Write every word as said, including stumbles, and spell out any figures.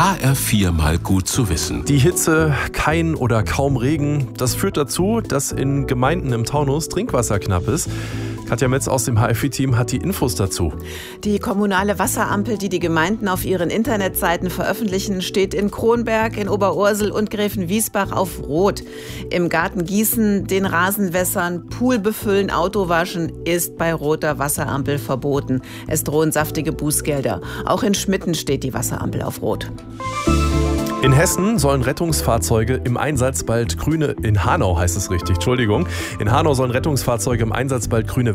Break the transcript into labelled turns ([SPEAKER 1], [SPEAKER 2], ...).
[SPEAKER 1] H R vier mal gut zu wissen.
[SPEAKER 2] Die Hitze, kein oder kaum Regen, das führt dazu, dass in Gemeinden im Taunus Trinkwasser knapp ist. Katja Metz aus dem H R vier-Team hat die Infos dazu.
[SPEAKER 3] Die kommunale Wasserampel, die die Gemeinden auf ihren Internetseiten veröffentlichen, steht in Kronberg, in Oberursel und Gräfenwiesbach auf Rot. Im Garten gießen, den Rasen wässern, Pool befüllen, Auto waschen ist bei roter Wasserampel verboten. Es drohen saftige Bußgelder. Auch in Schmitten steht die Wasserampel auf Rot.
[SPEAKER 2] In Hessen sollen Rettungsfahrzeuge im Einsatz bald grüne, in Hanau heißt es richtig, Entschuldigung. In Hanau sollen Rettungsfahrzeuge im Einsatz bald grüne